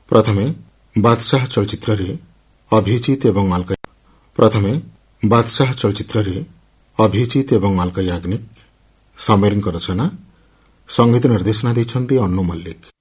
प्रथमे बादशाह चलचित्र अभिजित एवं अलका याग्निक, सामरीन रचना, संगीत निर्देशना देइछन्ति अन्नु मल्लिक।